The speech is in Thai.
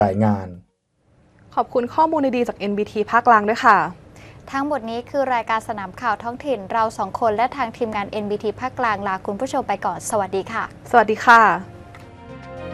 รายงานขอบคุณข้อมูลดีๆจาก NBT ภาคกลางด้วยค่ะทั้งหมดนี้คือรายการสนามข่าวท้องถิ่นเราสองคนและทางทีมงาน NBT ภาคกลางลาคุณผู้ชมไปก่อนสวัสดีค่ะสวัสดีค่ะ